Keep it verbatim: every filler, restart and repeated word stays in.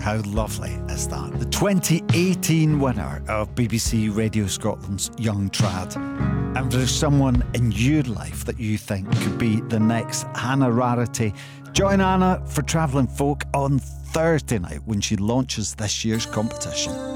How lovely is that? The twenty eighteen winner of B B C Radio Scotland's Young Trad. And if there's someone in your life that you think could be the next Hannah Rarity, join Anna for Travelling Folk on Thursday night when she launches this year's competition.